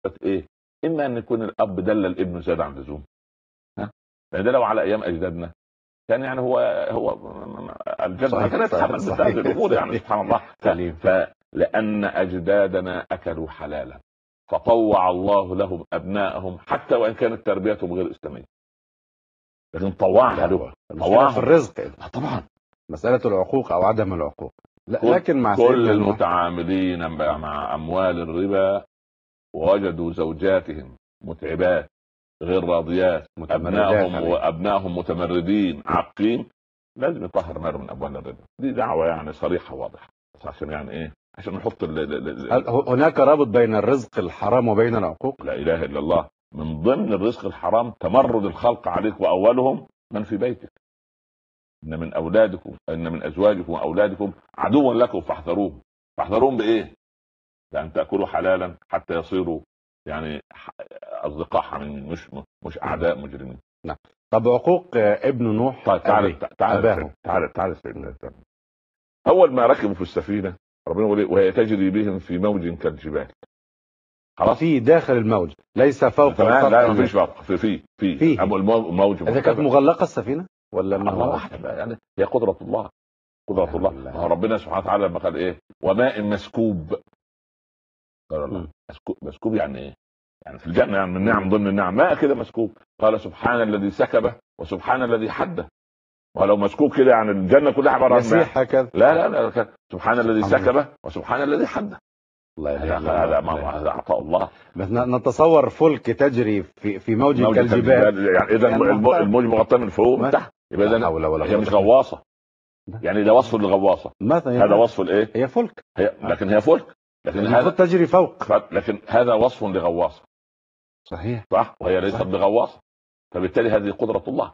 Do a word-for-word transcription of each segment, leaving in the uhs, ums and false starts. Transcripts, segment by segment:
ايه؟ اما ان يكون الاب دلل ابنه زاد عن اللزوم، ها، لان ده لو على ايام اجدادنا كان يعني هو هو الجد ما كان يتحمل مثل هذه الامور يعني سبحان الله. فلان اجدادنا اكلوا حلالا فطوع الله لهم ابنائهم حتى وان كانت تربيتهم غير اسلاميه، لكن طوعها له. طوعها في الرزق طبعا، مساله العقوق او عدم العقوق. لكن مع كل المتعاملين مع اموال الربا ووجدوا زوجاتهم متعبات غير راضيات، ابنائهم وابنائهم متمردين عاقين، لازم يطهر نار من ابواب الربا. دي دعوه يعني صريحه واضحه، بس عشان يعني ايه؟ عشان نحط ال ال ال هل هناك رابط بين الرزق الحرام وبين العقوق؟ لا اله الا الله. من ضمن الرزق الحرام تمرد الخلق عليك، واولهم من في بيتك. ان من اولادكم ان من ازواجكم واولادكم عدوا لكم فاحذروهم. فاحذروهم بايه؟ لان تاكلوا حلالا حتى يصيروا يعني اصدقاء حميمين، مش مش اعداء مجرمين. نعم. طب عقوق ابن نوح. طيب تعال تعال تعال تعال سيدنا. اول ما ركبوا في السفينه ربنا يقول وهي تجري بهم في موج كالجبال. خلاص في داخل الموج ليس فوق. لا ما فيش فوق، في في في, في. الموج اذا كانت مغلقه السفينه ولا الله واحد يعني هي قدره الله قدره الله, الله. ربنا سبحانه وتعالى لما قال ايه وماء مسكوب. قال الله مسكوب, مسكوب يعني ايه؟ يعني في الجنه يعني من نعم ضمن النعم ماء كده مسكوب. قال سبحان الذي سكبه وسبحان الذي حده. ولو مسكوب كده يعني الجنه كلها عباره عن ماء. لا لا لا سبحان الذي سكبه وسبحان الذي حده. الله هذا هذا عطاء الله. بس نتصور فلك تجري في في موج كالجبال، يعني اذا الموج مغطى من فوق من تحت، يبقى اذا هي مش غواصه. يعني ده وصف للغواصه، هذا وصف الايه؟ هي فلك، هي لكن هي فلك، لكن هذا تجري فوق، لكن هذا وصف لغواصه. صحيح صح، وهي ليست بغواصه، فبالتالي هذه قدره الله.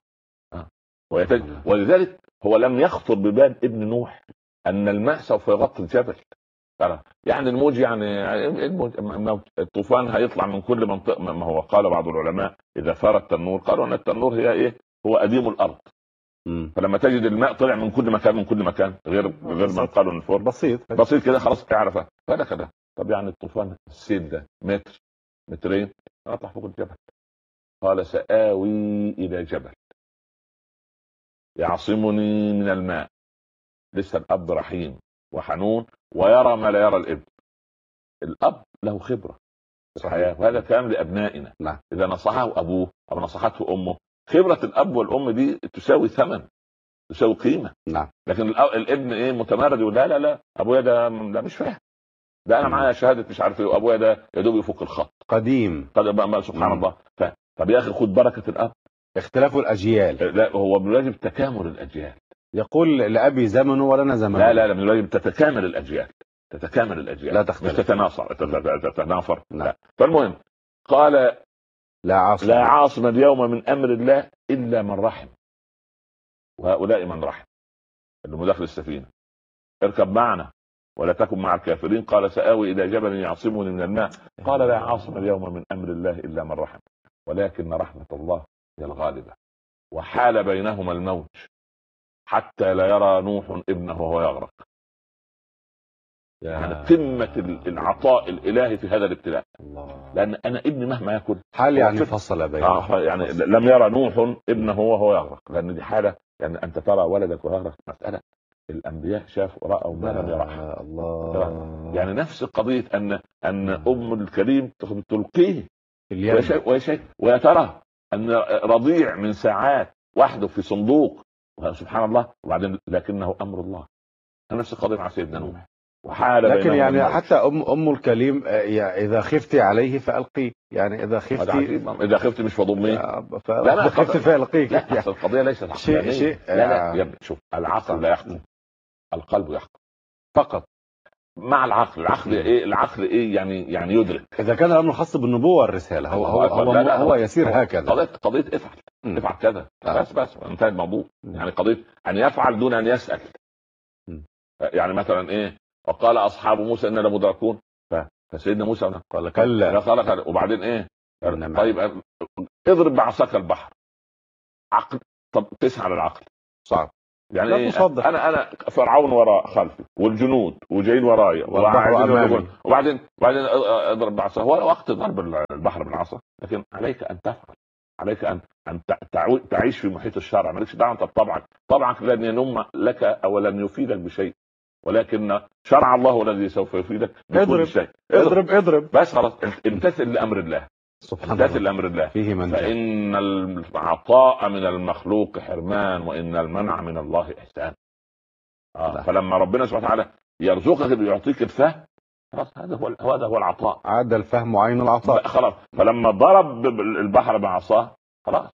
ولذلك هو لم يخطر ببال ابن نوح ان الماء سوف يغطي الجبل. يعني الموج يعني الموج الطوفان هيطلع من كل منطقه. ما هو قال بعض العلماء اذا ثار التنور قالوا ان التنور هي ايه؟ هو اديم الارض. م. فلما تجد الماء طلع من كل مكان من كل مكان غير غير ما قالوا ان الفور بسيط بسيط كده خلاص تعرفه. فده كده. طب يعني الطوفان السيل ده متر مترين اطلع فوق الجبل. قال سآوي الى جبل يعصمني من الماء. لسه الاب رحيم وحنون ويرى ما لا يرى الابن. الاب له خبره في الحياه وهذا كلام لابنائنا. نعم. اذا نصحه ابوه او نصحته امه خبره الاب والام دي تساوي ثمن، تساوي قيمه. نعم. لكن الابن ايه؟ متمرد يقول لا لا لا ابويا ده لا مش فاهم، ده انا معايا شهاده مش عارف ايه وابويا ده يا دوب يفك الخط قديم. طب سبحان الله. ف... طب يا اخي خد بركه الاب. اختلاف الاجيال. لا هو من واجب تكامل الاجيال. يقول لأبي زمنه ولنا زمن. لا لا لا من الواجب تتكامل الأجيال، تتكامل الأجيال لا تختلف، مش تتناصر تتنافر. لا. فالمهم قال لا عاصم لا عاصم اليوم من أمر الله إلا من رحم، وهؤلاء من رحم اللي مداخل السفينة. اركب معنا ولا تكن مع الكافرين. قال سآوي إلى جبل يعصمني من الماء. قال لا عاصم اليوم من أمر الله إلا من رحم ولكن رحمة الله هي الغالبة. وحال بينهما الموج حتى لا يرى نوح ابنه وهو يغرق. يعني قمة العطاء الإلهي في هذا الابتلاء. الله. لأن أنا ابني مهما يكن حال يعني فصل بينه. آه يعني لم يرى نوح ابنه وهو يغرق، لأن دي حالة يعني أنت ترى ولدك ويغرق مسألة. الأنبياء شافوا رأوا ما لم يرى. الله. يعني نفس قضية أن أن أم الكريم تلقيه ويشيء ويا ترى أن رضيع من ساعات وحده في صندوق سبحان الله. وبعدين لكنه امر الله. نفس القضيه مع سيدنا نوح. وحال لكن يعني الموت. حتى ام ام الكليم اذا خفتي عليه فالقيه. يعني اذا خفتي اذا خفتي مش فضميه لا لا خفتي فالقيه. لا يعني. القضيه ليست شيء شيء لا لا يا شوف العقل لا يحكم، القلب يحكم فقط. مع العقل. العقل ايه؟ العقل ايه يعني؟ يعني يدرك. اذا كان الامر خاص بالنبوه والرساله هو هو هو, لا لا هو يسير هكذا. قضيه قضيه افعل م. افعل كذا بس بس انتهى الموضوع. يعني قضيه ان يفعل دون ان يسال. م. يعني مثلا ايه؟ وقال اصحاب موسى اننا لمدركون. فسيدنا موسى قال كلا قال وبعدين ايه؟ طيب اضرب بعصاك البحر. عقل. طب تسعى على العقل صعب. يعني لا إيه؟ تصدق. انا انا فرعون وراء خلفي والجنود وجايين ورايا والبحر أمامي. وبعدين وبعدين اضرب بعصا. هو وقت ضرب البحر بالعصا، لكن عليك ان تفعل، عليك ان ان تع- تعيش في محيط الشرع. مالكش دعوه انت بطبعك، طبعك لن ينم لك او لن يفيدك بشيء، ولكن شرع الله هو الذي سوف يفيدك بكل اضرب شيء. اضرب اضرب بس خلاص، امتثل لامر الله، سبحان امتثل الله. لامر الله. فيه من جاء. فان العطاء من المخلوق حرمان، وان المنع من الله احسان. آه. لا. فلما ربنا سبحانه وتعالى يرزقك ويعطيك الفهم، خلاص هذا هو هذا هو العطاء. عاد الفهم عين العطاء. خلاص. فلما ضرب البحر بعصاه خلاص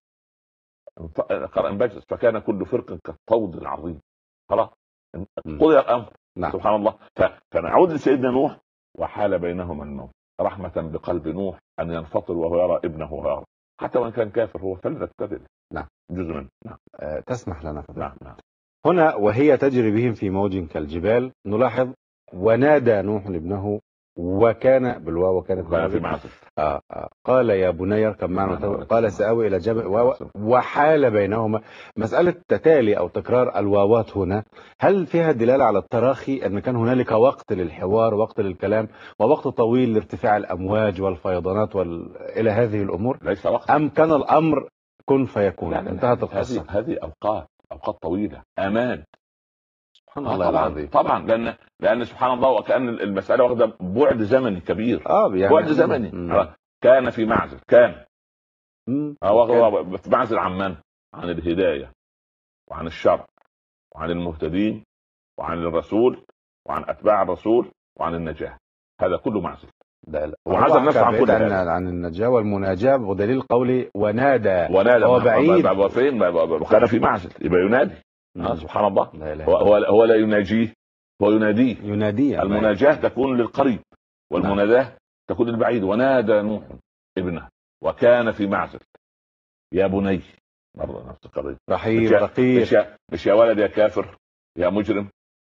انبجس، فكان كل فرق كالطود العظيم. خلاص قضي الامر. نعم. سبحان الله. فنعود لسيدنا نوح، وحال بينهما الموت رحمة بقلب نوح ان ينفطر وهو يرى ابنه غار، حتى وان كان كافر هو فلذة كذب. نعم. جزء منه. نعم. أه تسمح لنا فضل. نعم. نعم. هنا وهي تجري بهم في موج كالجبال نلاحظ ونادى نوح ابنه وكان بالواو وكانت وكان في معصية. آه آه قال يا بني اركب معنا، قال سآوي إلى جبل و- وحال بينهما. مسألة تتالي أو تكرار الواوات هنا، هل فيها دلالة على التراخي أن كان هنالك وقت للحوار، وقت للكلام، ووقت طويل لارتفاع الأمواج والفيضانات وال... إلى هذه الأمور، ليس وقت، أم كان الأمر كن فيكون؟ لا لا لا. انتهت القصة. هذه هذه أوقات أوقات طويلة أمان. سبحان آه الله طبعا العظيم. طبعا لأن لأن سبحان الله، وكأن المسألة واخدة بعد زمني كبير. اه يعني بعد زمني. مم. كان في معزل، كان مم. هو في معزل عن من؟ عن الهداية وعن الشرع وعن المهتدين وعن الرسول وعن أتباع الرسول وعن النجاة. هذا كله معزل. لا لا. هو عزل نفسه عن كل عن, هذا. عن النجاة والمناجاة، ودليل قولي ونادى ونادى هو بعيد. وفين وكان في معزل يبقى ينادي. آه سبحان الله. لا لا. هو هو هو لا يناجيه، هو يناديه. يناديه. المناجاة تكون للقريب والمناداة تكون للبعيد. ونادى نوح ابنه وكان في معزل يا بني، مرة نفس القضية. رحيم مش رقيق. مش يا, مش يا ولد يا كافر يا مجرم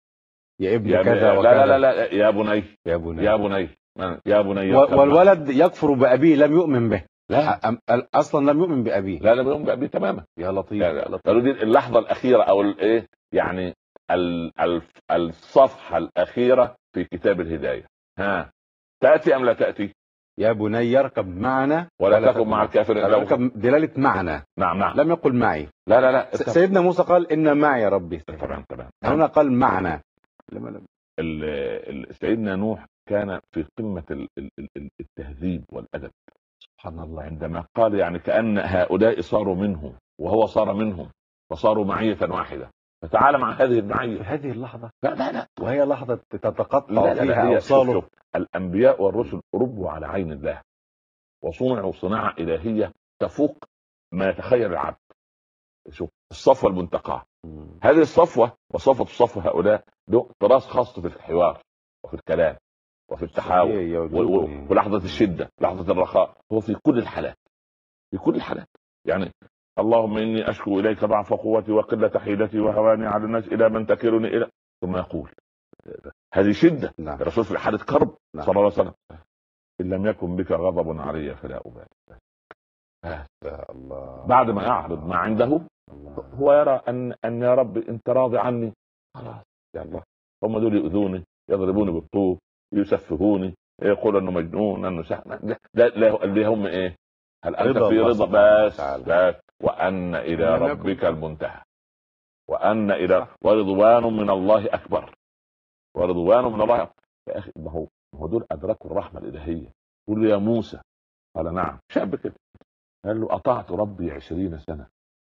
يا ابن يا كذا لا وكذا. لا لا لا يا بني يا بني يا بني يا بني. و- والولد يكفر بأبيه، لم يؤمن به. لا أم- أم- اصلا لم يؤمن بأبيه. لا لا بيقوم بأبيه تماما. يا لطيف. لا لا. قالوا دي اللحظة الأخيرة أو الايه يعني ال- ال- الصفحة الأخيرة في كتاب الهداية. ها تأتي أم لا تأتي؟ يا بني يركب معنا ولا تكن مع الكافرين. يركب دلالة معنا. نعم نعم. لم يقل معي. لا لا لا. س- سيدنا موسى قال إن معي ربي. تمام تمام. هنا قال معنا. لما لم- ال- ال- سيدنا نوح كان في قمة ال- ال- ال- التهذيب والأدب. سبحان الله. عندما قال يعني كأن هؤلاء صاروا منه وهو صار منهم، فصاروا معية واحدة. فتعال مع هذه في المعية. هذه اللحظة، لا لا لا. وهي لحظة تتقطع لا لا لا. فيها هي أوصاله. شوف شوف. الأنبياء والرسل ربوا على عين الله وصنعوا صناعة إلهية تفوق ما يتخيل العبد. شوف الصفوة المنتقاة، مم. هذه الصفوة وصفوة الصفوة هؤلاء له طراز خاص في الحوار وفي الكلام وفي التحاور صحيح يا و- و- وجودي. ولحظة الشدة، لحظة الرخاء. هو في كل الحالات، في كل الحالات. يعني اللهم إني أشكو إليك ضعف قوتي وقلة حيلتي وهواني على الناس إلى من تكلني إلى، ثم يقول هذه شدة. نعم. الرسول في حالة كرب نعم. صلى الله عليه وسلم، إن لم يكن بك غضب علي فلا أبالي. يا الله. بعد ما يعرض ما عنده الله. هو يرى أن أن يا رب أنت راضي عني، خلاص يا الله. هم دول يؤذوني، يضربوني بالطوب، يسفهوني، يقول انه مجنون، انه سحر. لا لا. اللي هم ايه؟ هل انت رضا في الله رضا؟ سبحانه بس وتعالى. بس وان الى لم ربك يكن- المنتهى، وان الى ورضوان من الله اكبر، ورضوان من الله أكبر. يا اخي ما هو ما هو دول ادركوا الرحمه الالهيه. قل له يا موسى، قال نعم. شاب كده قال له اطعت ربي عشرين سنه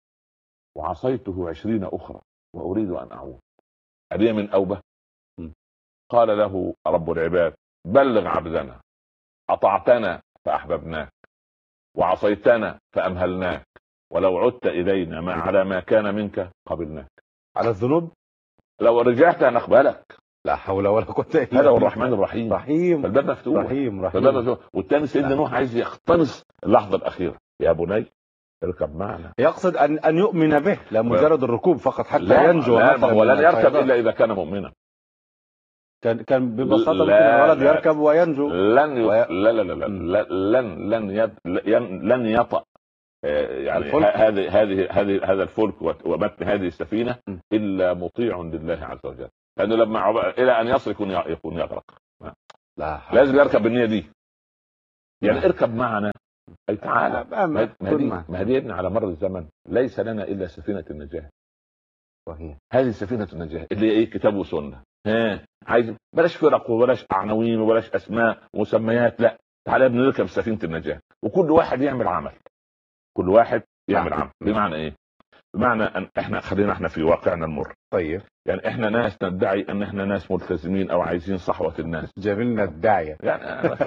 وعصيته عشرين اخرى واريد ان اعود، ألي من اوبه؟ م. قال له رب العباد بلغ عبدنا، أطعتنا فأحببناك وعصيتنا فأمهلناك، ولو عدت إلينا ما على ما كان منك قبلناك. على الذنوب لو رجعت نقبلك. لا حول ولا قوة إلا بالله. هذا هو الرحمن الرحيم. رحيم فالباب مفتوح. رحيم فالباب رحيم. مفتوح. والتاني سيدنا نوح عايز يقتنص اللحظة الأخيرة. يا بني اركب معنا. يقصد أن أن يؤمن به، لا مجرد الركوب فقط حتى لا ينجو. لا مثلا هو من لن يركب الفيضان. إلا إذا كان مؤمنا. كان كان ببساطة ممكن لا، الولد لا. يركب وينجو. لن ي... وي- لا لا لا لا م. لا- لن لن يد... لن لن يطأ يعني هذه هذه هذه هذا الفلك ومتن هذه السفينه م. الا مطيع لله عز وجل، لانه لما عب... الى ان يصل يكون يكون يغرق. لا لازم يركب بالنية دي، يعني لا. اركب معنا، اي تعالى. ما ما هذه ابن على مر الزمن ليس لنا الا سفينه النجاه. صحيح. هذه سفينه النجاه اللي هي ايه؟ كتاب وسنه. ها عايز بلاش فرق وبلاش عناوين وبلاش اسماء ومسميات، لا تعالى بنركب سفينه النجاه، وكل واحد يعمل عمل، كل واحد يعمل عمل. بمعنى ايه؟ بمعنى ان احنا خلينا احنا في واقعنا المر. طيب يعني احنا ناس ندعي ان احنا ناس ملتزمين او عايزين صحوه الناس. جميلنا الداعيه. يعني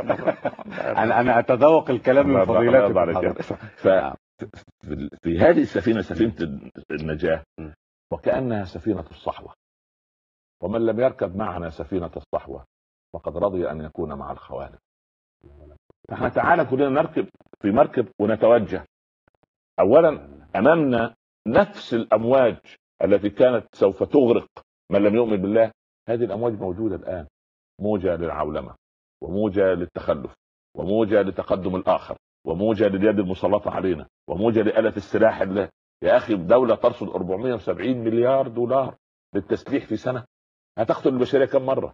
انا انا اتذوق الكلام من فضيلتك. ف في هذه السفينه، سفينه النجاه، وكانها سفينه الصحوه، ومن لم يركب معنا سفينه الصحوه فقد رضي ان يكون مع الخوالق. فاحنا تعالى كلنا نركب في مركب ونتوجه. اولا امامنا نفس الامواج التي كانت سوف تغرق من لم يؤمن بالله، هذه الامواج موجوده الان، موجه للعولمه، وموجه للتخلف، وموجه لتقدم الاخر، وموجه لليد المسلطه علينا، وموجه لآلة السلاح. الله يا اخي، دوله ترصد أربعمائة وسبعين مليار دولار للتسليح في سنه، هتقتل البشريه كم مره؟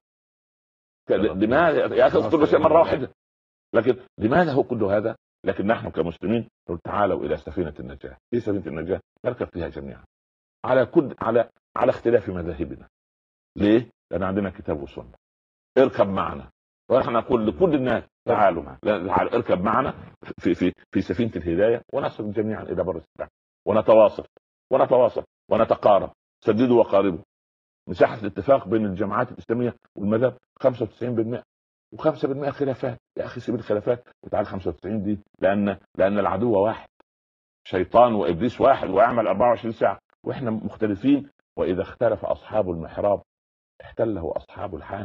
لماذا يا اخي تقتل البشريه مره واحده؟ لكن لماذا هو كل هذا؟ لكن نحن كمسلمين نقول تعالوا الى سفينه النجاه. في سفينه النجاه نركب فيها جميعا على كل على على اختلاف مذاهبنا. ليه؟ لان عندنا كتاب وسنه. اركب معنا، ونحن نقول لكل الناس تعالوا تعالوا اركب معنا في في في سفينه الهدايه، ونصل جميعا الى بر السلام، ونتواصل ونتواصل ونتقارب. سددوا وقاربوا. مساحه الاتفاق بين الجماعات الاسلاميه والمذاهب خمسة وتسعين بالمئة، وخمسة بالمئة خلافات. يا اخي سيب الخلافات وتعال خمسة وتسعين دي، لان لان العدو واحد، شيطان وابليس واحد ويعمل أربعة وعشرين ساعه، واحنا مختلفين. واذا اختلف اصحاب المحراب احتله اصحاب الحان.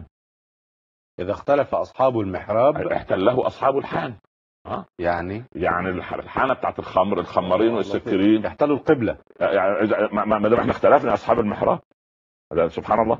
اذا اختلف اصحاب المحراب احتله اصحاب الحان. ها يعني يعني الحانه بتاعت الخمر، الخمارين والسكرين يحتلوا القبله. يعني ما دام احنا اختلفنا اصحاب المحراب، سبحان الله.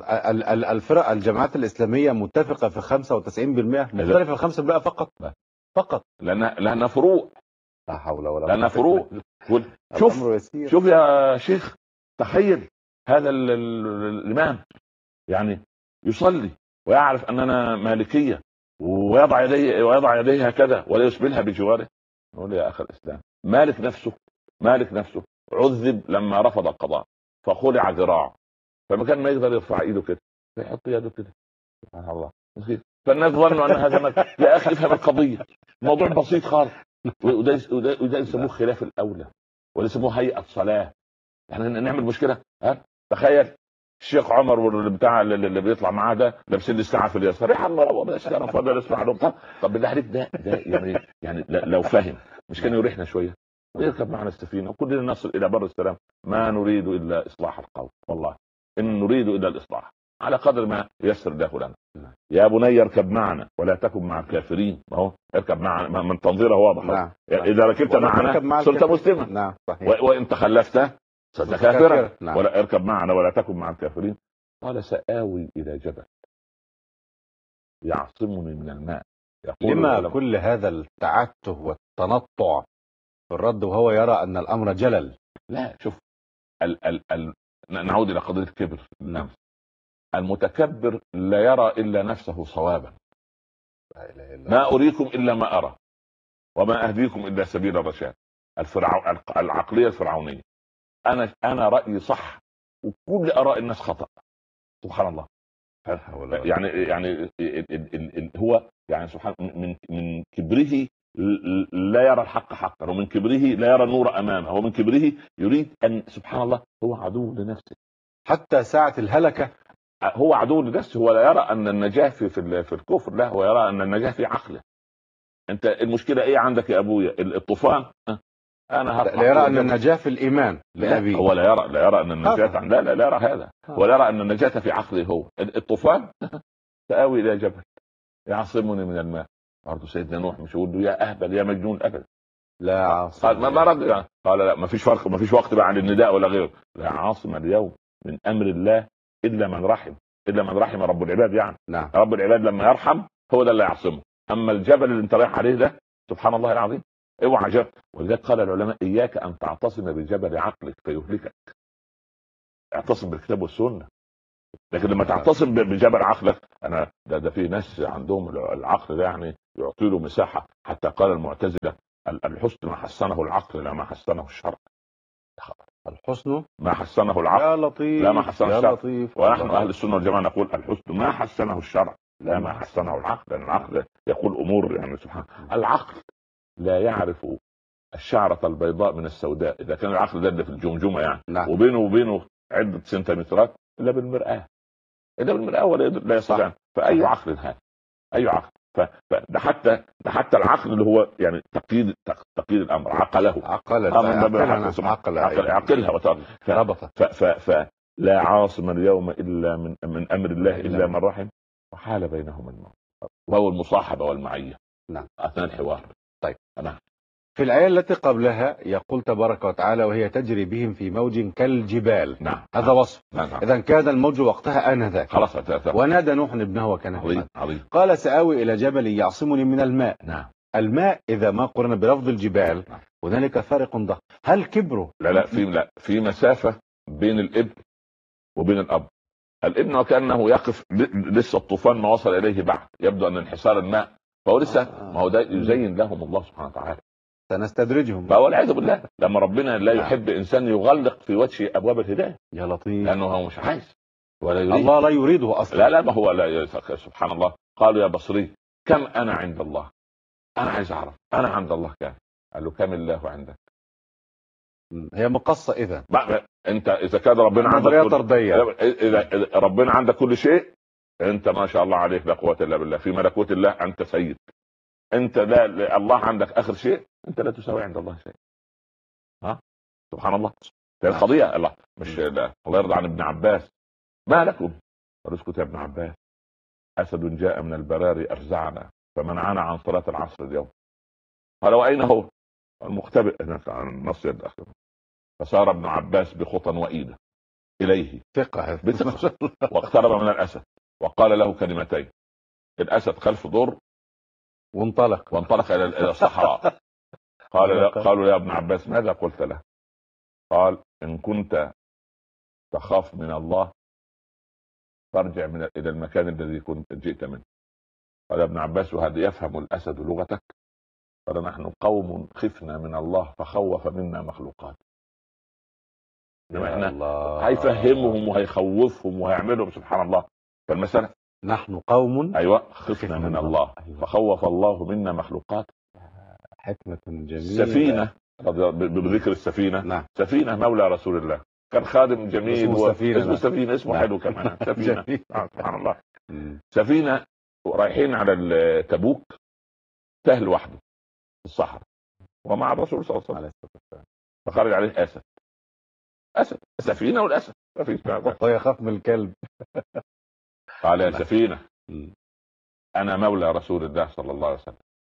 الفرق الجماعات الاسلاميه متفقه في خمسة وتسعين بالمئة، مختلفه في خمسة بالمئة فقط فقط لان لانها فروق. لا حول ولا قوه. لانها فروق. شوف شوف يا شيخ، تخيل هذا الامام يعني يصلي ويعرف اننا مالكيه، ويضع يديه ويضع يديه هكذا ولا يسبلها بجواره. نقول يا اخي الاسلام، مالك نفسه مالك نفسه عذب لما رفض القضاء فخلع ذراعه، فمكان ما يقدر يرفع ايده كده فيحط يده كده. سبحان الله. فالناس ظنوا ان هذا مال. يا اخي افهم القضيه، موضوع بسيط خالص. وده وده يسموه خلاف الاولى، ولا يسموه هيئه صلاه. احنا نعمل مشكله. ها تخيل الشيخ عمر واللي بتاع اللي بيطلع معاه ده لابسين الساعه في اليسار، يا الله والله انا فاضل اسمع لهم. طب بالله عليك، ده ده يعني يعني لو فهم مش كان يريحنا شويه ويركب معنا السفينه وكلنا نصل الى بر السلام. ما نريد الا اصلاح القوم، والله ان نريد الا الاصلاح على قدر ما ييسر الله لنا. يا بني اركب معنا ولا تكن مع الكافرين. اهو اركب معنا من تنظيره واضح. نعم. اذا ركبت معنا صرت مسلما. نعم صحيح. وان تخلفت صرت كافرا. نعم. ولا اركب معنا ولا تكن مع الكافرين. قال سآوي الى جبل يعصمني من الماء. لما كل هذا التعته والتنطع في الرد وهو يرى ان الامر جلل؟ لا شوف ال ال ال نعود الى قضيه الكبر. نعم. المتكبر لا يرى الا نفسه صوابا. ما اريكم الا ما ارى وما اهديكم الا سبيل الرشاد. الفرع... العقليه الفرعونيه. انا انا رايي صح وكل اراء الناس خطا. سبحان الله. يعني يعني ال ال ال ال هو يعني سبحان من من كبره لا يرى الحق حقا، ومن كبره لا يرى النور امامه، ومن كبره يريد ان سبحان الله هو عدو لنفسه. حتى ساعه الهلكه هو عدو لنفسه. هو لا يرى ان النجاه في في الكفر، لا هو يرى ان النجاه في عقله. انت المشكله ايه عندك يا ابويا؟ الطوفان. انا لا يرى ان النجاه في الايمان لابيه. هو لا يرى لا يرى ان النجاه لا لا لا يرى هذا. ولا يرى ان النجاه في عقله هو. الطوفان سآوي الى جبل يعصمني من الماء. برضه سيدنا نوح مش يقول له يا اهبل يا مجنون ابدا. لا عاصم. قال ما رد يعني. قال لا ما فيش فرق، ما فيش وقت بقى عن النداء ولا غيره. لا عاصم اليوم من امر الله الا من رحم. الا من رحم رب العباد يعني. نعم. رب العباد لما يرحم هو ده اللي يعصمه. اما الجبل اللي انت رايح عليه ده سبحان الله العظيم اوعى جبل. ولذلك قال العلماء اياك ان تعتصم بجبل عقلك فيهلكك، اعتصم بالكتاب والسنه. لكن لما تعتصم بجبل عقلك، انا ده, ده في ناس عندهم العقل ده يعني يعطي له مساحه، حتى قال المعتزله الحسن ما حسنه العقل لا ما حسنه الشرع. الحسن ما حسنه العقل يا لطيف لا ما حسنه يا الشرع. لطيف. ونحن اهل السنه والجماعه نقول الحسن ما حسنه الشرع لا ما حسنه العقل، لان العقل يقول امور يعني سبحان. العقل لا يعرف الشعرة البيضاء من السوداء اذا كان العقل ده في الجمجمه يعني نعم. وبينه وبينه عده سنتيمترات الا بالمرآة، الا بالمرآة ولا لا يستطيع. فاي عقل هذا؟ اي عقل؟ فده حتى ده حتى العقل اللي هو يعني تقييد تقييد الامر عقله عقل عقل عقلها وتربط. فلا عاصم اليوم الا من من امر الله الا من رحم وحال بينهم الموت، وهو المصاحبه والمعيه نعم اثناء الحوار. طيب أنا. في الآية التي قبلها يقول تبارك وتعالى وهي تجري بهم في موج كالجبال. نعم. هذا نعم. وصف. نعم. إذا كان الموج وقتها آنذاك خلاص. ونادى نوح ابنه وكان عظيم. عظيم. قال سآوي إلى جبل يعصمني من الماء. نعم. الماء إذا ما قرن بلفظ الجبال نعم. هنالك فارق ضخم. هل كبروا؟ لا لا في لا في مسافة بين الابن وبين الأب. الابن وكأنه يقف لسه الطوفان ما وصل إليه بعد، يبدو أن انحسار الماء فهو لسه ما هو ده يزين لهم الله سبحانه وتعالى. سنستدرجهم. فهو العياذ بالله لما ربنا لا يحب انسان يغلق في وجه ابواب الهدايه يا لطيف، لانه هو مش عايز ولا يريد. الله لا يريده اصلا. لا لا ما هو لا. سبحان الله. قالوا يا بصري كم انا عند الله، انا عايز اعرف انا عند الله كم. قال له كم الله عندك. هي مقصه اذا انت اذا كان ربنا عندك كل... اذا ربنا عندك كل شيء انت ما شاء الله عليك لا قوه الا بالله، في ملكوت الله انت سيد. انت لا الله عندك اخر شيء، انت لا تساوي عند الله شيء. ها سبحان الله. القضيه الله مش لا. الله يرضى عن ابن عباس ما لكم اسكت يا ابن عباس، اسد جاء من البراري ارزعنا فمنعنا عن صلاه العصر اليوم. قال واين هو المختبئ عن النص الاخر. فسار ابن عباس بخطى وإيدة اليه ثقه بثقه واقترب من الاسد وقال له كلمتين. الاسد خلف دور وانطلق وانطلق الى الصحراء. قال قالوا يا ابن عباس ماذا قلت له؟ قال ان كنت تخاف من الله فارجع من الى المكان الذي كنت جئت منه. قال يا ابن عباس وهذا يفهم الاسد لغتك؟ قال نحن قوم خفنا من الله فخوف منا مخلوقات. احنا هيفهمهم وهيخوفهم وهيعملهم سبحان الله. فالمسألة نحن قوم ايوه خفنا من الله فخوف الله منا مخلوقات. حكمة جميلة. سفينة بذكر السفينة. نعم. سفينة مولى رسول الله كان خادم جميل اسمه سفينة. اسمه سفينة اسمه نعم. حلو كمان سفينة. سبحان الله. سفينة رايحين على تبوك تاه لوحده في الصحراء ومع الرسول صلى الله عليه وسلم فخرج عليه اسد. اسد سفينة والاسد ويخاف من الكلب. قال يا سفينة انا مولى رسول الله صلى الله عليه وسلم.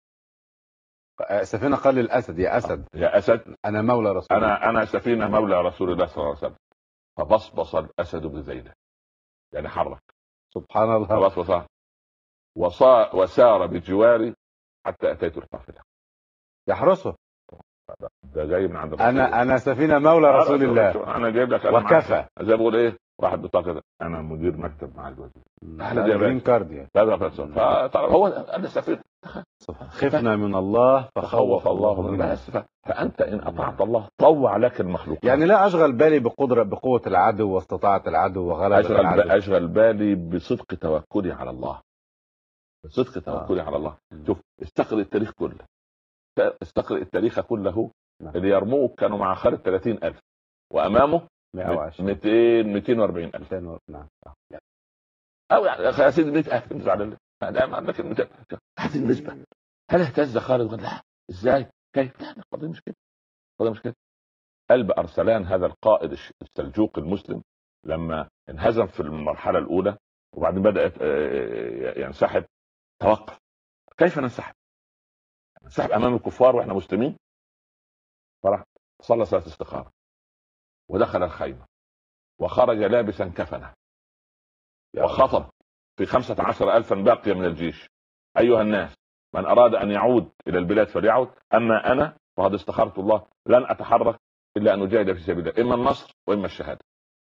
سفينة قال للاسد يا اسد يا اسد انا مولى رسول الله. انا انا سفينة مولى رسول الله صلى الله عليه وسلم. فبصبص الاسد بذيله يعني حرك سبحان الله. فبصبص وصا وسار بجواري حتى اتيت القافله يحرسه. ده جاي من عند الرسول. انا انا سفينه مولى رسول الله. انا جايب لك وكفى زي بقول ايه واحد بطاقه انا مدير مكتب مع الوزير. احنا جرين كارد يعني. لا لا هو انا سفينه. خفنا من الله فخوف الله منا. فانت ان اطعت الله طوع لك المخلوق. يعني لا اشغل بالي بقدره بقوه العدو واستطاعه العدو وغلبه أشغل العدو. اشغل بالي بصدق توكلي على الله. بصدق توكلي آه. على الله. شوف استقرئ التاريخ كله استقرئ التاريخ كله. نعم. اللي يرموك كانوا مع خالد ثلاثين ألف وامامه مئتين مئتين وأربعين ألف. نعم. او يعني يا سيدي مئة ألف نزل على لكن هذه النسبه. هل اهتز خالد؟ قال لا ازاي كيف؟ لا القضيه مش كده. القضيه مش كده. قلب ارسلان هذا القائد السلجوقي المسلم لما انهزم في المرحله الاولى وبعدين بدات ينسحب توقف. كيف ننسحب؟ ننسحب امام الكفار واحنا مسلمين؟ فرح صلى صلاه استخاره ودخل الخيمه وخرج لابسا كفنه وخطب في خمسة عشر ألفا باقية من الجيش. أيها الناس من أراد أن يعود إلى البلاد فليعود أما أنا وقد استخرت الله لن اتحرك الا ان اجاهد في سبيل الله، اما النصر واما الشهاده.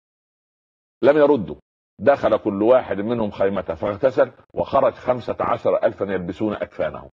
لم يردوا، دخل كل واحد منهم خيمته فاغتسل، وخرج خمسة عشر ألفا يلبسون أكفانهم،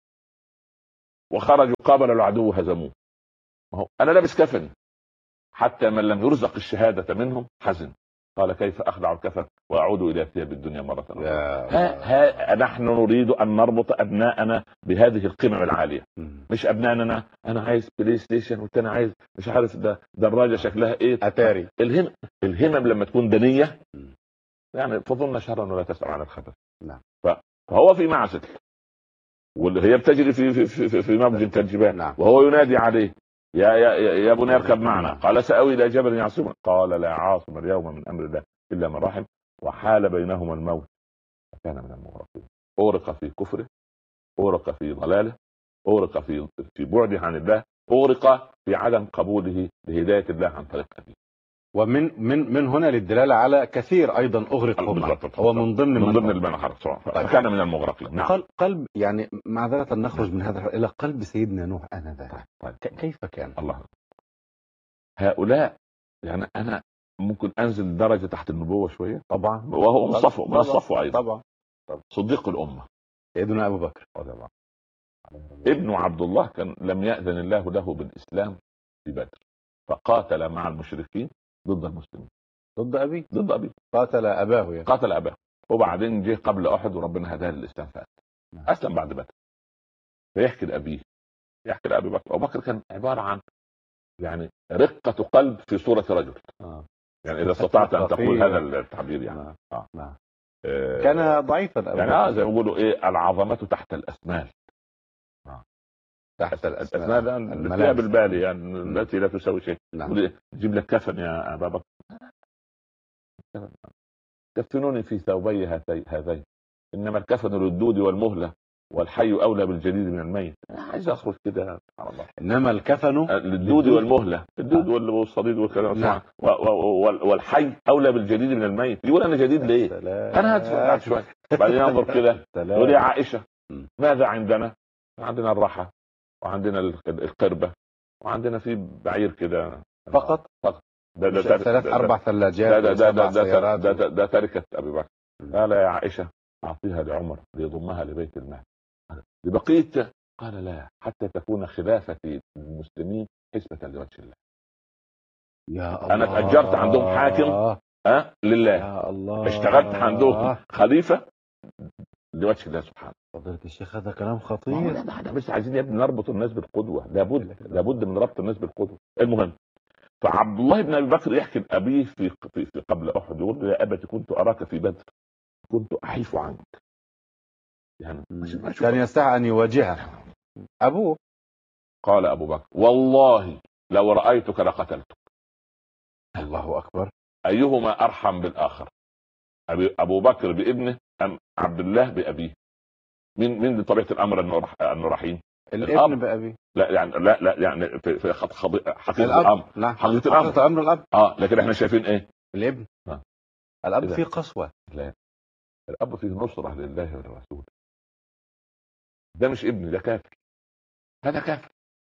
وخرجوا قابلوا العدو هزموه. أنا لابس كفن، حتى من لم يرزق الشهادة منهم حزن، قال كيف أخلع الكفن وأعود إلى ثياب الدنيا مرة أخرى. ها, ها نحن نريد أن نربط أبناءنا بهذه القمم العالية، مش أبنائنا أنا عايز بلاي ستيشن والتاني عايز مش عارف ده دراجة شكلها إيه أتاري. الهم الهمم لما تكون دنية يعني فظن شهرا ولا تسأل عن الخبر. نعم. فهو في معزل، واللي هي بتجري في في في في, في موج كالجبال. نعم. وهو ينادي عليه يا يا يا بني اركب معنا. قال سأوي إلى جبل يعصمنا. قال لا عاصم اليوم من أمر الله إلا من رحم، وحال بينهما الموت فكان من المغرقين. أورق في كفره، أورق في ضلاله، أورق في في بعده عن الله، أورق في عدم قبوله لهداية الله عن طريق أبيه. ومن من من هنا للدلاله على كثير ايضا اغرق هم. هو من ضمن من ضمن المنحر فكان من المغرقين. نعم. قلب يعني معذرة نخرج من هذا الى قلب سيدنا نوح انذاك. طيب. كيف كان؟ الله هؤلاء يعني انا ممكن انزل درجه تحت النبوه شويه طبعا، وهو من الصفو من الصفو ايضا طبعا. صديق الامه سيدنا ابو بكر رضي الله ابن عبد الله كان لم يأذن الله له بالاسلام في بدر، فقاتل مع المشركين ضد المسلمين. ضد ابي ضد ابي قاتل اباه يعني. قاتل اباه، وبعدين جه قبل احد وربنا هداه للاسلام فاسلم. اسلم بعد بدر. فيحكي لابيه، يحكي لابي بكر. ابو بكر كان عباره عن يعني رقه قلب في صوره رجل. آه. يعني اذا استطعت ان تقول هذا التعبير يعني. آه. آه. آه. كان ضعيفا يعني اه زي ما بيقولوا ايه العظمه تحت الاسنان. آه. تحت الاسنان التي بالبال يعني التي لا تساوي شيء. نعم. جيب لك كفن يا ابا بكر، كفنوني في ثوبي هذين، انما الكفن للدود والمهله والحي اولى بالجديد من الميت. عايز اخرج كده سبحان الله. انما الكفن للدود والمهله، الدود والصديد والكلام. نعم. والحي اولى بالجديد من الميت. يقول انا جديد ليه؟ سلام. انا هدفع شويه بعدين انظر كده. يقول يا عائشه ماذا عندنا؟ عندنا الرحى وعندنا القربه وعندنا في بعير كده فقط فقط ده ده ثلاث اربع ثلاجات. ده ده ده ده ده, ده, ده تركه ابي بكر. قال يا عائشه اعطيها لعمر ليضمها لبيت المال لبقيه. قال لا، حتى تكون خلافه المسلمين حسبه لوجه الله. يا الله. انا تاجرت عندهم حاكم ها لله. يا الله. اشتغلت عندهم خليفه لوجه الله سبحانه. فضيلة الشيخ هذا كلام خطير. لا احنا بس عايزين يا ابني نربط الناس بالقدوه. لابد لابد من ربط الناس بالقدوه. المهم فعبد الله بن ابي بكر يحكي لابيه في في, في قبل احد يقول له يا ابت كنت اراك في بدر كنت احيف عنك. يعني كان يستحي ان يواجهه ابوه. قال ابو بكر والله لو رايتك لقتلتك. الله اكبر. ايهما ارحم بالاخر؟ أبي ابو بكر بابنه ام عبد الله بابيه؟ مين مين بطبيعه الامر انه انه رحيم؟ الابن بابيه. لا يعني لا لا يعني في في حقيقه الامر. لا حقيقه الامر. حقيقه الامر الاب. اه لكن احنا شايفين ايه؟ الابن. آه. الاب فيه قسوه. لا الاب فيه نصره لله ولرسوله. ده مش ابن، ده كافر. هذا كافر.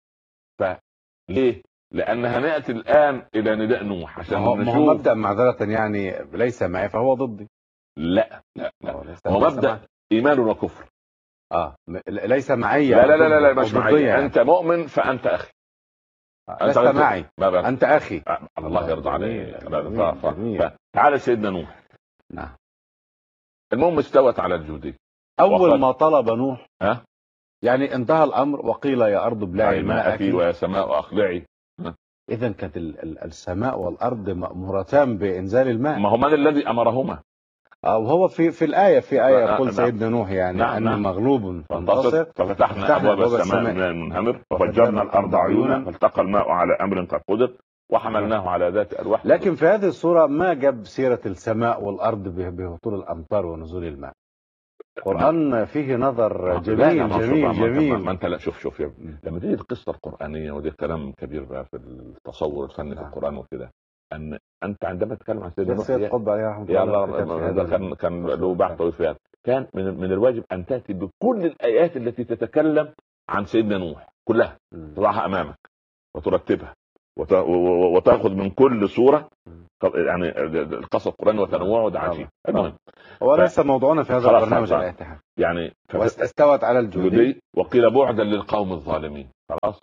فليه؟ لان هنأتي الان الى نداء نوح عشان هو نشوف. هو مبدأ معذرة يعني ليس معي فهو ضدي. لا لا لا هو مبدأ ايمان وكفر. اه ليس معي. لا لا لا لا مش معي يعني. انت مؤمن فانت اخي. لست معي انت اخي. الله يرضى عليك. تعال سيدنا نوح. نعم. المهم استوت على الجودي. اول ما طلب نوح ها يعني انتهى الامر وقيل يا ارض ابلعي ماءك ويا سماء اقلعي. اذا كانت السماء والارض مامورتان بانزال الماء. ما هو من الذي امرهما؟ وهو في في الايه في ايه يقول سيدنا نوح يعني نعم ان نعم. مغلوب فانتصر ففتحنا ابواب السماء من المنهمر وفجرنا الارض عيونا فالتقى الماء على امر قد قدر وحملناه على ذات الواح. لكن في هذه الصوره ما جاب سيره السماء والارض بهطول الامطار ونزول الماء. القرآن فيه نظر جميل جميل جميل. ما انت لا شوف شوف يا لما تيجي القصه القرانيه ودي كلام كبير بقى في التصور الفني في القران وكده ان انت عندما تتكلم عن سيدنا نوح قطب عليه رحمه الله كان كان له بحث طويل كان من من الواجب ان تاتي بكل الايات التي تتكلم عن سيدنا نوح كلها تضعها امامك وترتبها وت... وتاخذ من كل سوره يعني القصص القرآني وتنوعه ده عجيب. المهم هو ف... ليس موضوعنا في هذا البرنامج الاتحاد يعني ف... واستوت على الجودي وقيل بعدا للقوم الظالمين. خلاص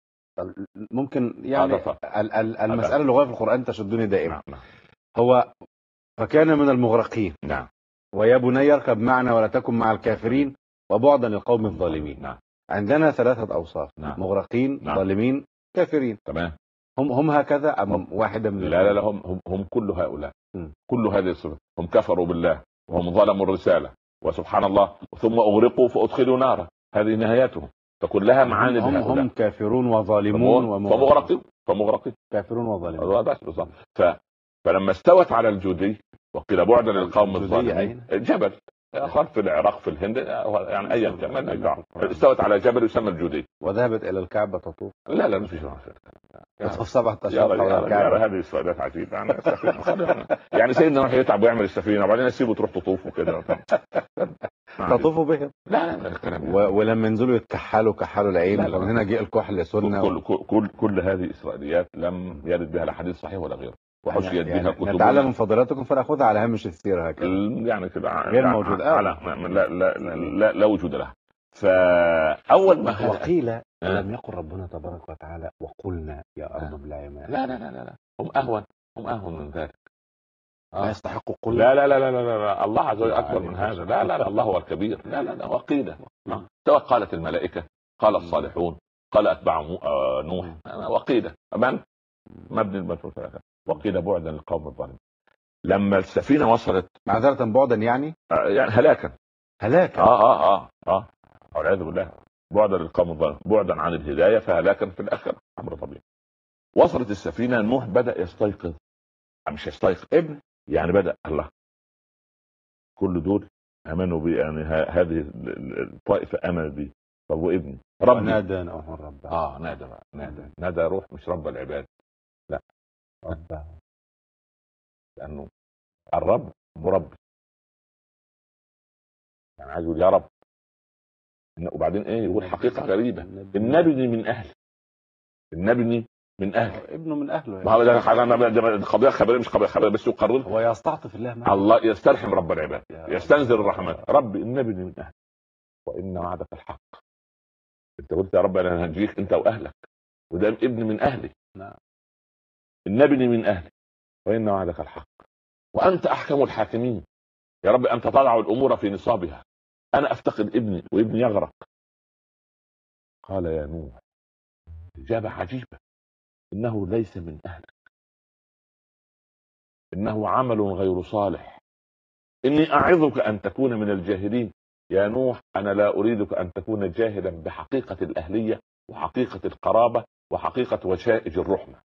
ممكن يعني ال... ال... المسألة اللغوية في القرآن تشدني دائما. نعم. هو فكان من المغرقين. نعم. ويا بني اركب معنا ولا تكن مع الكافرين وبعدا للقوم الظالمين. نعم. عندنا ثلاثة أوصاف. نعم. مغرقين، نعم. ظالمين، كافرين. تمام. هم هم هكذا أم هم واحدة من لا لا لا هم هم, هم كل هؤلاء م. كل هذه الصفات. هم كفروا بالله وهم ظلموا الرسالة وسبحان الله ثم أغرقوا فأدخلوا نارا. هذه نهايتهم. فكلها معاني هم هؤلاء. هم كافرون وظالمون ومغرقين فمغرقين كافرون وظالمون. بس ف... فلما استوت على الجودي وقيل بعدا للقوم الظالمين جبل خلف العراق في الهند يعني ايا كان استوت على جبل يسمى الجودي. وذهبت الى الكعبه تطوف. لا لا مفيش تطوف سبعة اشهر حول الكعبه. هذه السؤالات عجيبه يعني يعني سيدنا نوح يتعب ويعمل السفينه وبعدين يسيبه تروح تطوف وكده تطوفوا بهم. لا لا الكلام و... ولما ينزلوا يتكحلوا كحلوا العين ومن هنا جاء الكحل سنه. كل كل كل, كل هذه اسرائيليات لم يرد بها الحديث صحيح ولا غيره. وحشيت يعني بها كتب نتعلم من فضيلتكم فناخذها على هامش السيره هكذا يعني كده غير موجود آه. لا, لا, لا, لا, لا وجود لها. فاول ما وقيل آه. لم يقل ربنا تبارك وتعالى وقلنا يا ارض ابلعي ماء. لا لا لا لا هم اهون هم اهون من ذلك. لا يستحقوا قل. لا لا لا لا لا, لا. الله عز وجل اكبر من هذا. لا لا لا الله هو الكبير. لا لا لا وقيل سواء قالت الملائكه قال الصالحون قال اتباع نوح وقيل من مبني المفعول وقيل بعدا للقوم الظالمين. لما السفينه وصلت معذره بعدا يعني آه يعني هلاكا هلاكا اه اه اه اه والعياذ بالله بعدا للقوم الظالمين بعدا عن الهدايه فهلاكا في الاخره امر طبيعي. وصلت السفينه نوح بدا يستيقظ مش يستيقظ ابن يعني بدا الله كل دول امنوا بي يعني هذه الطائفه امنت بي. طب وابني ربي نادى نوح ربه اه نادى نادى نادى روح مش رب العباد لا ربه لانه الرب مربي يعني عايز يقول يا رب. وبعدين ايه يقول حقيقه غريبه النبي من اهل النبي من اهل ابنه من اهله ما هو ده قضيه خبريه مش قضيه خبريه بس يقرر هو يستعطف الله معه. الله يسترحم رب العباد يستنزل الرحمات. ربي النبي من اهل وان وعدك الحق. انت قلت يا رب انا هنجيك انت واهلك وده ابن من اهلي. نعم النبي من اهلي وان وعدك الحق وانت احكم الحاكمين. يا رب انت تضع الامور في نصابها. انا افتقد ابني وابني يغرق. قال يا نوح اجابه عجيبه انه ليس من اهلك انه عمل غير صالح اني اعظك ان تكون من الجاهلين. يا نوح انا لا اريدك ان تكون جاهلا بحقيقه الاهليه وحقيقه القرابه وحقيقه وشائج الرحمه.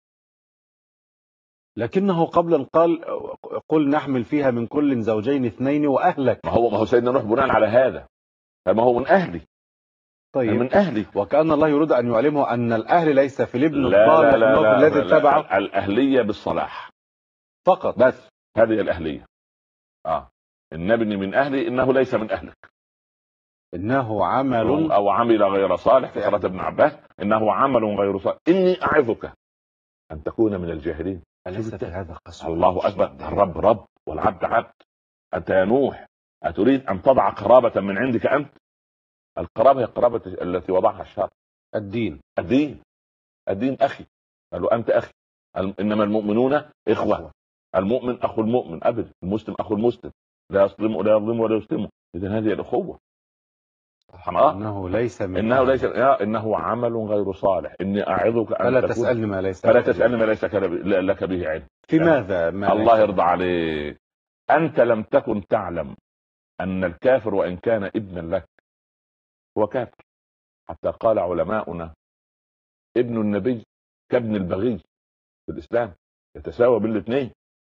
لكنه قبل قال قل نحمل فيها من كل زوجين اثنين واهلك. ما هو ما هو سيدنا نوح بناء على هذا فما هو من اهلي. طيب من اهلي وكأن الله يريد ان يعلمه ان الاهل ليس في الابن الصالح الذي اتبعه. الاهليه بالصلاح فقط بس هذه الاهليه. اه النبي من اهلي انه ليس من اهلك انه عمل او عمل غير صالح في قراءة ابن عباس انه عمل غير صالح اني اعظك ان تكون من الجاهلين. أليس في هذا قسم؟ الله اكبر. الرب رب والعبد عبد. انت يا نوح اتريد ان تضع قرابة من عندك انت؟ القرابة هي القرابة التي وضعها الشرع. الدين الدين الدين اخي. قالوا انت اخي. انما المؤمنون اخوة. المؤمن اخو المؤمن ابدا. المسلم اخو المسلم لا يظلم ولا يظلم ولا يسلمه. اذا هذه الاخوة. انه ليس من انه ليس يا انه عمل غير صالح اني اعظك ان فلا تسالني ما ليس فلا تسالني ما ليس لك به علم. في ماذا ما الله يرضى عليك. انت لم تكن تعلم ان الكافر وان كان ابنا لك هو كافر. حتى قال علماؤنا ابن النبي كابن البغي في الاسلام يتساوى بالاثنين.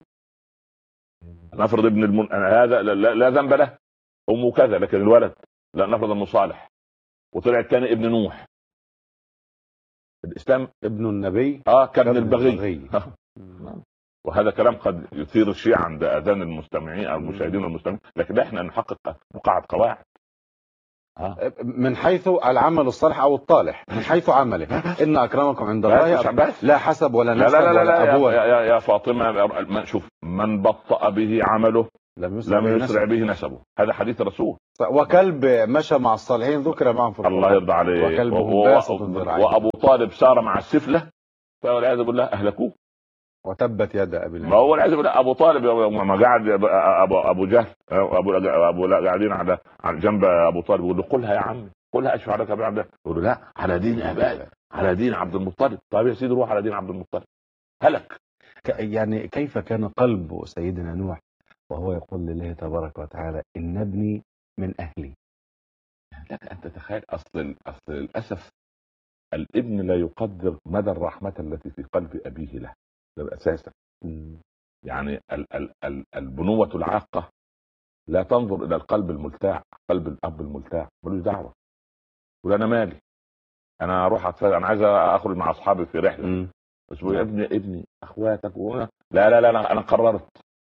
نفرض ابن المن... هذا لا, لا, لا ذنب له امه كذا لكن الولد لا نفرض انه صالح وطلع الثاني ابن نوح. الاسلام ابن النبي اه كابن البغي. وهذا كلام قد يثير الشيء عند اذان المستمعين او المشاهدين والمستمعين لكن احنا نحقق نقاعد قواعد. آه. من حيث العمل الصالح او الطالح، من حيث عمله، ان اكرمكم عند الله بس لا حسب ولا لا نسب لا لا ولا لا ابوه. يا, يا, يا فاطمه، شوف، من بطأ به عمله لم يسرع, لم يسرع به نسبه، هذا حديث الرسول. وكلب مشى مع الصالحين ذكر معهم في القرآن. الله يرضى عليه. وكلبهم باسط ذراعيه. وابو طالب سار مع السفله والعياذ بالله اهلكوه. وتبت يد ابي ما هو العياذ بالله ابو طالب ما قاعد ابو ابو جهل ابو ابو قاعدين على على جنب ابو طالب، يقول له قلها يا عمي، قلها اشفع لك يا ابي عبد الله. يقول له لا، على دين ابائي، على دين عبد المطلب. طيب يا سيدي روح على دين عبد المطلب. هلك. يعني كيف كان قلب سيدنا نوح وهو يقول لله تبارك وتعالى ان ابني من اهلي؟ لك ان تتخيل، اصل اصل للاسف الابن لا يقدر مدى الرحمه التي في قلب ابيه له، ده اساسا. يعني ال ال ال البنوه العاقه لا تنظر الى القلب الملتاع، قلب الاب الملتاع ملوش دعوه. ولا انا مالي، انا اروح اتفرج، انا عايز اخرج مع اصحابي في رحله اسبوع، ابني ابني اخواتك وهنا. لا لا لا انا, أنا قررت.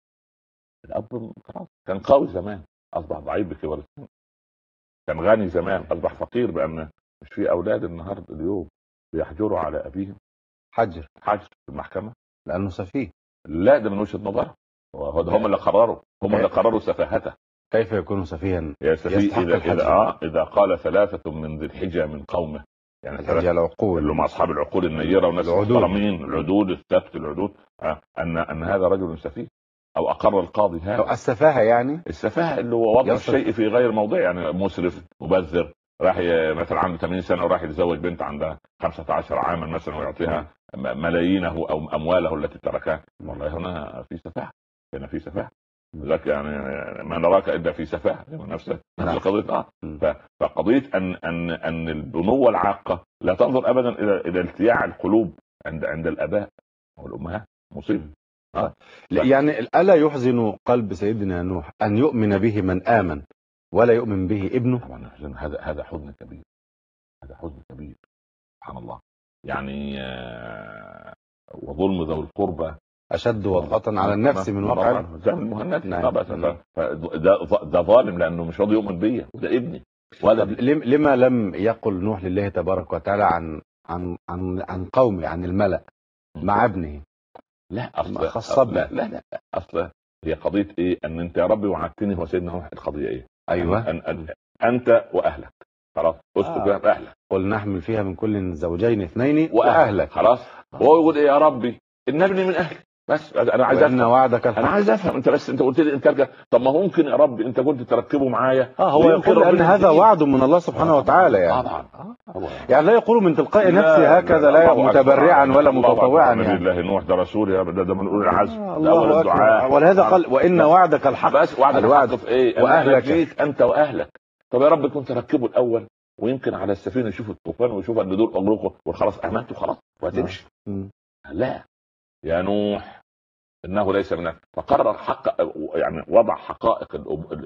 الاب خلاص كان قوي زمان اصبح ضعيف بكبر السن، كان غني زمان اصبح فقير، بان مش في اولاد النهارده اليوم بيحجروا على ابيهم حجر حجر في المحكمه لانه سفيه. لا، ده من وجهه نظرهم، هم اللي قرروا، هم اللي قرروا سفاهته. كيف يكون سفيها؟ يا سفيه اذا اذا اه اذا قال ثلاثه من ذي الحجه من قومه، يعني الحجه العقول اللي هم اصحاب العقول النيره والناس المحترمين، العدود الثبت العدود، آه ان ان هذا رجل سفيه، او اقر القاضي هذا. السفاهه يعني السفاهه اللي هو وضع الشيء في غير موضعه، يعني مسرف مبذر، راح مثلا عنده ثمانين سنه وراح يتزوج بنت عندها خمسة عشر عاما مثلا ويعطيها ملايينه او امواله التي تركها. والله هنا في سفاهه، هنا في سفاهه لك، يعني ما نراك الا في سفاهه نفسه نفس القضيه. اه فقضيه ان ان ان البنوه العاقه لا تنظر ابدا الى الى التياع القلوب عند عند الاباء والامهات، مصيبه. آه. يعني الا يحزن قلب سيدنا نوح ان يؤمن به من امن ولا يؤمن به ابنه؟ طبعا هذا هذا حزن كبير، هذا حزن كبير سبحان الله. يعني آه وظلم ذوي القربى اشد وطأة على النفس من وقع زي المهند. ده ظالم لانه مش راضي يؤمن بيا، وده ابني. ولا لما لم يقل نوح لله تبارك وتعالى عن عن عن عن قومه، عن الملأ مع ابنه؟ لا اصل لا لا لا اصل هي قضيه ايه؟ ان انت يا ربي وعدتني، هو سيدنا نوح القضيه ايه؟ ايوه أن أن انت واهلك خلاص اسكت آه. باهلك، قل نحمل فيها من كل زوجين اثنين واهلك خلاص. هو يقول ايه؟ يا ربي ان ابني من اهلي. بس انا عايز افهم وعدك انا عايز افهم انت، بس انت قلت لي انت كرجع. طب ما ممكن يا رب انت كنت تركبه معايا. اه هو يقول ان هذا وعد من الله سبحانه وتعالى، يعني طبعا آه. يعني لا يقول من تلقاء نفسي هكذا، لا متبرعا ولا متطوعا. يعني الله نوح ده رسول يا ده, ده بنقول العزم آه الله الدعاء. ولهذا قال وان وعدك الحق. بس وعدك الحق في ايه؟ واهلك انت واهلك. طب يا رب كنت تركبه الاول، ويمكن على السفينه يشوف الطوفان ويشوف ان دول اغرقوا وخلاص امنتوا خلاص وهتمشي. لا يا نوح انه ليس منك. فقرر حق، يعني وضع حقائق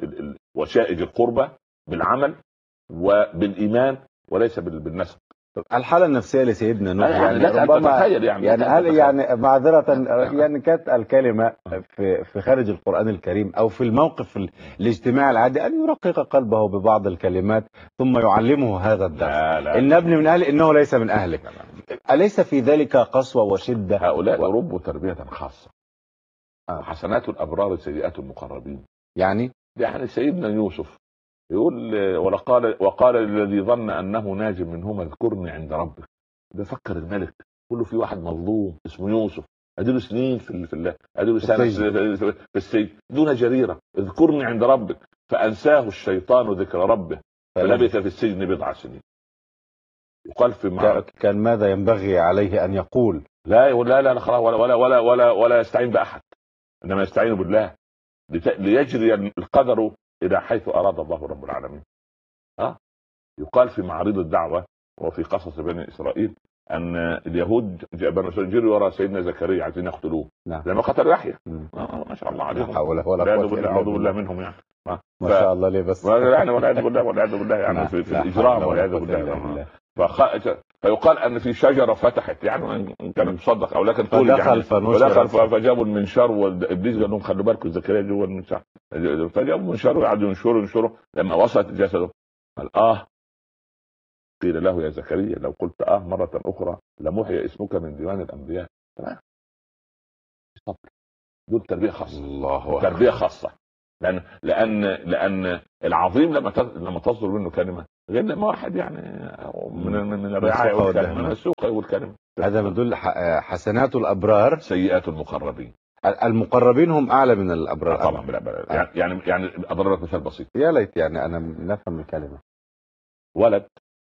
وشائج القربة بالعمل وبالايمان وليس بالنسب. الحالة النفسية لسيدنا نوح يعني, يعني ربما يعني, يعني هل يعني معذرة يعني كانت الكلمة في في خارج القرآن الكريم او في الموقف الاجتماعي العادي ان يرقق قلبه ببعض الكلمات ثم يعلمه هذا الدرس؟ لا لا ان ابن من اهلي انه ليس من اهلك. أليس في ذلك قسوة وشدة؟ هؤلاء و... ربوا تربية خاصة. آه. حسنات الأبرار سيئات المقربين. يعني يعني سيدنا يوسف يقول وقال وقال الذي ظن أنه ناج منهما اذكرني عند ربك. بفكر الملك كله في واحد مظلوم اسمه يوسف، اديله سنين في الله، اديله سنة في السجن دون جريرة، اذكرني عند ربك فأنساه الشيطان ذكر ربه فلبث في السجن بضع سنين. يقال في مع... كان ماذا ينبغي عليه أن يقول؟ لا لا لا خلاص ولا ولا ولا ولا ولا يستعين بأحد، إنما يستعين بالله لت... ليجري القدر إلى حيث أراد الله رب العالمين. ها يقال في معارض الدعوة وفي قصص بني إسرائيل أن اليهود بني إسرائيل جروا وراء سيدنا زكريا عايزين يقتلوه لما قتلوا يحيى. آه ما شاء الله عليهم، أعوذ بالله منهم يعني ما ف... شاء الله ليه بس يعني والعياذ بالله والعياذ بالله يعني في, في الإجرام والعياذ بالله. فخ... فيقال ان في شجره فتحت، يعني ان كان مصدق او لكن قول يعني فدخل فجابوا المنشار وابليس قال لهم خلوا بالكم زكريا جوه المنشار، فجابوا المنشار وقعدوا ينشروا ينشروا لما وصلت جسده قال اه. قيل له يا زكريا لو قلت اه مرة اخرى لمحي اسمك من ديوان الانبياء. تمام. صبر. دول تربية خاصة. الله تربية أكبر. خاصة. لان لان لان العظيم لما تص- لما تصدر منه كلمة غير لما واحد يعني من من من الرعاية السوق يقول كلمة، والدهمة. من السوق يقول كلمة. هذا يدل ح- حسنات الأبرار. سيئات المقربين. المقربين هم أعلى من آه الأبرار. طبعا بلا بلا. يعني يعني يعني اضرب لك مثال بسيط. يا ليت يعني أنا نفهم الكلمة. ولد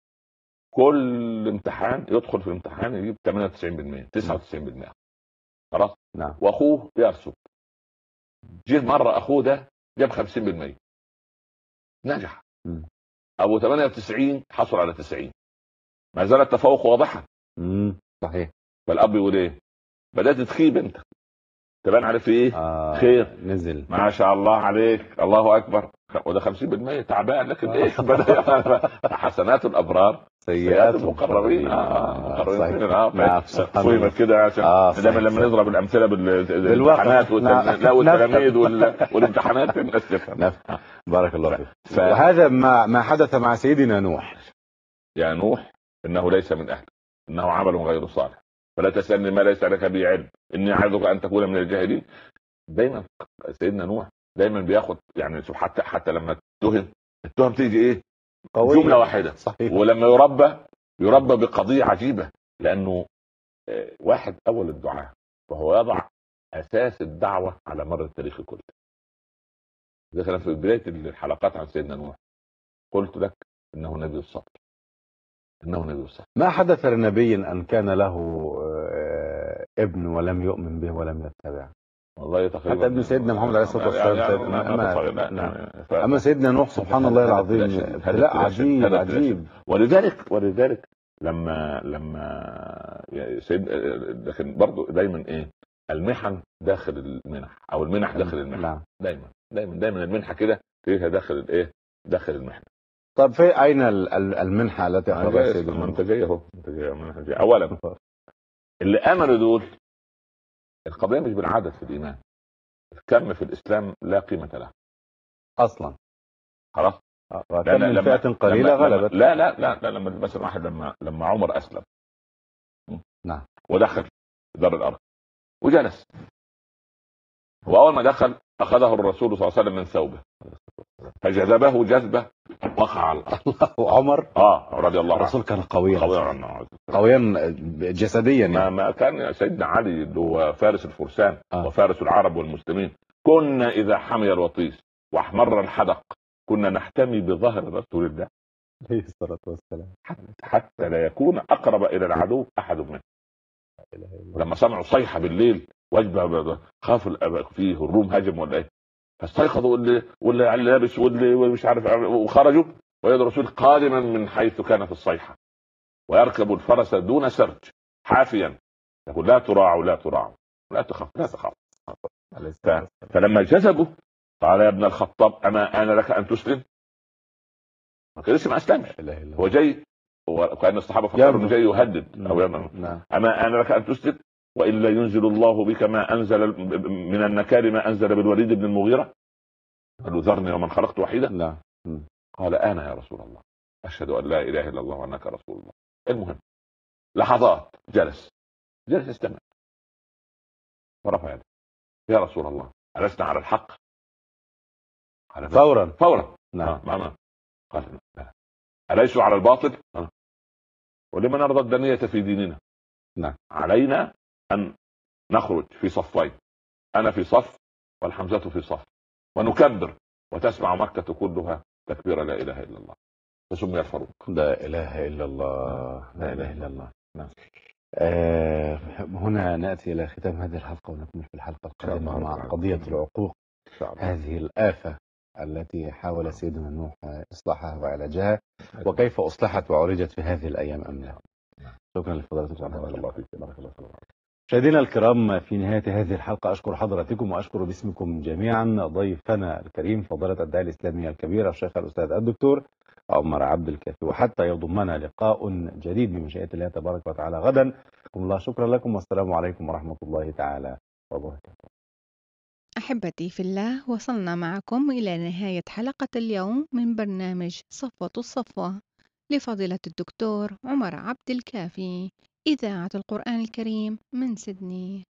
كل امتحان يدخل في الامتحان يجيب ثمانية وتسعين بالمئة تسعة وتسعين بالمئة خلاص. نعم. واخوه يرسب. جه مره اخوه ده جاب خمسين بالمئة نجح. م. ابو ثمانية وتسعين حصل على تسعين. ما زال التفوق واضحا. امم صحيح. فالاب يقول ايه؟ بدات تخيب انت، تبان على ايه؟ آه خير. نزل. ما شاء الله عليك، الله اكبر. وده خمسين بالمئة تعبان، لكن ايه بدا حسنات الابرار سيئات المقربين. اه مقربين. اه نعم. فهمت كده عشان آه دايما لما نضرب الامثله بالامتحانات نعم. لا والتلاميذ وال- والامتحانات الناس تفهم. نعم. بارك الله فيك. ف... وهذا ما ما حدث مع سيدنا نوح. يا نوح انه ليس من اهلك، انه عمل غير صالح، فلا تسالني ما ليس لك به علم، اني اعظك ان تكون من الجاهلين. دايما سيدنا نوح دايما بياخد يعني حتى حتى لما اتهم التهم تيجي ايه؟ قوية. جمله واحده. صحيح. ولما يربى يربى بقضيه عجيبه، لانه آه، واحد اول الدعاء وهو يضع اساس الدعوه على مر التاريخ كله. ذكر في بدايه الحلقات عن سيدنا نوح قلت لك انه نبي الصبر، انه نبي الصبر. ما حدث لنبي أن كان له آه، ابن ولم يؤمن به ولم يتبعه. والله تقريبا حتى ابن سيدنا محمد عليه الصلاة والسلام. يعني سيدنا يعني أما, يعني نعم. يعني ف... أما سيدنا نوح سبحان الله العظيم ابتلاء عجيب عجيب. ولذلك ولذلك لما لما سيد لكن برضه دايما ايه المحن داخل المنح او المنح داخل المحن. نعم. دايما دايما دايما المنحه كده تلاقيها داخل الايه داخل المحنه. طب في اين ال- ال- المنحه التي اخذها سيدنا انت جاي اهو انت جاي منحة جاي. اولا اللي امنوا دول القضيه مش بالعدد في الايمان، الكم في الاسلام لا قيمه له اصلا. خلاص. كم من فئه قليله غلبت. لا لا لا لا لما مثلا واحد لما لما عمر اسلم نعم ودخل دار الارض وجلس، واول ما دخل اخذه الرسول صلى الله عليه وسلم من ثوبه فجذبه جذبه وقع على الارض. عمر اه رضي الله عنه. الرسول كان قويا قويا قويا جسديا ما, يعني. ما كان سيدنا علي اللي هو فارس الفرسان آه. وفارس العرب والمسلمين كنا اذا حمي الوطيس واحمر الحدق كنا نحتمي بظهر رسول الله عليه الصلاه والسلام حتى, حتى لا يكون اقرب الى العدو احد منه. لما سمعوا صيحه بالليل وجبه خافوا فيه الروم هاجم ولا ايه، فاستيقظوا واللي واللي لابس واللي مش عارف وخرجوا ويد الرسول قادما من حيث كانت الصيحه ويركب الفرس دون سرج حافيا يقول لا تراعوا لا تراعوا لا تخاف لا تخاف. فلما جذبوا قال يا ابن الخطاب اما انا لك ان تسلم؟ ما كان لسه ما اسلمش، هو جاي وكان الصحابه فكروا انه جاي يهدد او نعم. اما انا لك ان تسلم والا ينزل الله بك ما انزل من النكال ما انزل بالوليد بن المغيره. قال له ذرني ومن خلقت وحيدا. نعم. قال انا يا رسول الله اشهد ان لا اله الا الله وانك رسول الله. المهم لحظات جلس جلس استمع ورفع يده يا رسول الله ألسنا على الحق؟ قال فورا فورا. نعم. آه. قال لا. أليسوا على الباطل؟ آه. ولما نرضى الدنية في ديننا؟ نعم. علينا أن نخرج في صفين، أنا في صف والحمزة في صف ونكبر وتسمع مكة كلها تكبير لا إله إلا الله فسمي الفاروق. لا إله إلا الله لا إله إلا الله. نعم. آه هنا نأتي إلى ختام هذه الحلقة ونكمل في الحلقة القادمة مع قضية العقوق، هذه الآفة التي حاول سيدنا نوح إصلاحها وعلاجها وكيف أصلحت وعرجت في هذه الأيام أم لا. شكرا لفضلاتكم. بارك الله فيك. بارك الله فيك. مشاهدينا الكرام في نهاية هذه الحلقة أشكر حضراتكم وأشكر باسمكم جميعا ضيفنا الكريم فضيلة الداعية الإسلامي الكبير الشيخ الأستاذ الدكتور عمر عبد الكافي، وحتى يضمنا لقاء جديد بمشيئة الله تبارك وتعالى غدا. الله شكرا لكم والسلام عليكم ورحمة الله تعالى وبركاته. أحبتي في الله، وصلنا معكم إلى نهاية حلقة اليوم من برنامج صفوة الصفوة لفضيلة الدكتور عمر عبد الكافي، إذاعة القرآن الكريم من سيدني.